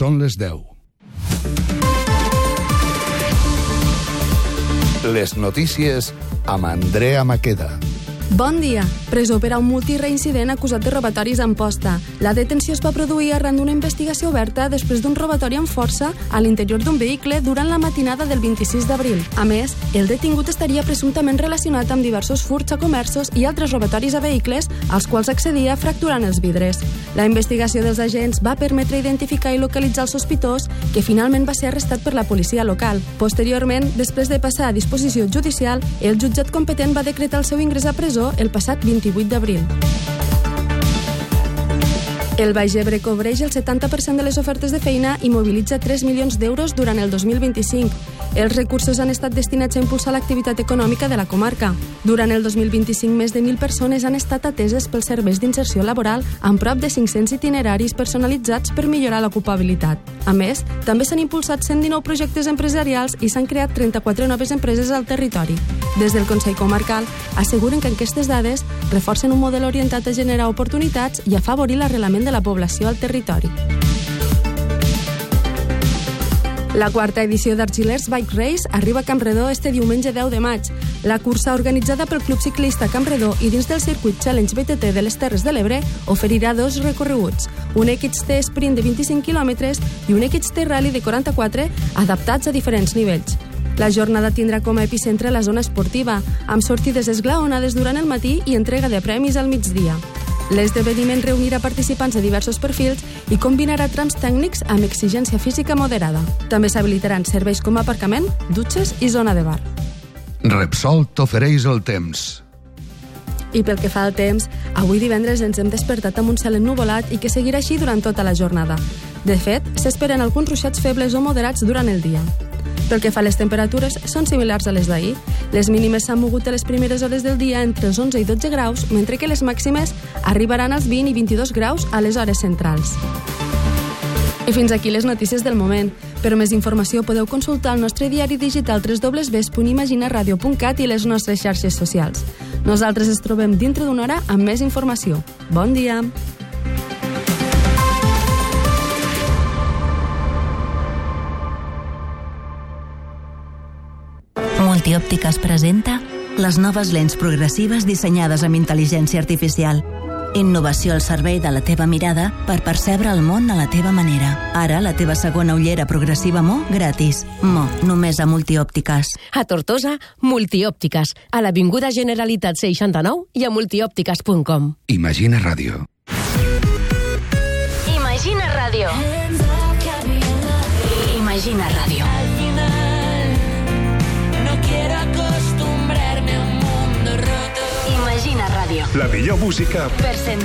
Són les 10. Les notícies amb Andrea Maqueda. Bon dia. Presó per a un multireincident acusat de robatoris a Amposta. La detenció es va produir arran d'una investigació oberta després d'un robatori amb força a l'interior d'un vehicle durant la matinada del 26 d'abril. A més, el detingut estaria presumptament relacionat amb diversos furts a comerços i altres robatoris a vehicles als quals accedia fracturant els vidres. La investigació dels agents va permetre identificar i localitzar el sospitós, que finalment va ser arrestat per la policia local. Posteriorment, després de passar a disposició judicial, el jutjat competent va decretar el seu ingrés a presó el passat 28 d'abril. El Baix Ebre cobreix el 70% de les ofertes de feina i mobilitza 3 milions d'euros durant el 2025. Els recursos han estat destinats a impulsar l'activitat econòmica de la comarca. Durant el 2025, més de 1.000 persones han estat ateses pels serveis d'inserció laboral amb prop de 500 itineraris personalitzats per millorar l'ocupabilitat. A més, també s'han impulsat 119 projectes empresarials i s'han creat 34 noves empreses al territori. Des del Consell Comarcal asseguren que aquestes dades reforcen un model orientat a generar oportunitats i afavorir l'arrelament de la població al territori. La quarta edició d'Argilers Bike Race arriba a Campredó este diumenge 10 de maig. La cursa, organitzada pel Club Ciclista Campredó i dins del circuit Challenge BTT de les Terres de l'Ebre, oferirà dos recorreguts, un XT Sprint de 25 km i un XT Rally de 44 adaptats a diferents nivells. La jornada tindrà com a epicentre la zona esportiva, amb sortides esglaonades durant el matí i entrega de premis al migdia. L'esdeveniment reunirà participants de diversos perfils i combinarà trams tècnics amb exigència física moderada. També s'habilitaran serveis com aparcament, dutxes i zona de bar. Repsol t'ofereix el temps. I pel que fa al temps, avui divendres ens hem despertat amb un cel ennuvolat i que seguirà així durant tota la jornada. De fet, s'esperen alguns ruixats febles o moderats durant el dia. Pel que fa a les temperatures, són similars a les d'ahir. Les mínimes s'han mogut a les primeres hores del dia entre els 11 i 12 graus, mentre que les màximes arribaran als 20 i 22 graus a les hores centrals. I fins aquí les notícies del moment. Per més informació podeu consultar el nostre diari digital www.imaginaradio.cat i les nostres xarxes socials. Nosaltres ens trobem dintre d'una hora amb més informació. Bon dia! Multiòptiques presenta les noves lents progressives dissenyades amb intel·ligència artificial. Innovació al servei de la teva mirada per percebre el món a la teva manera. Ara, la teva segona ullera progressiva Mo gratis. Mo, només a Multiòptiques. A Tortosa, Multiòptiques. A l'Avinguda Generalitat 69 i a multiòptiques.com. Imagina Ràdio. Imagina Ràdio. Imagina Ràdio. Quiero acostumbrarme a un mundo roto. Imagina Ràdio. La millor música per sentir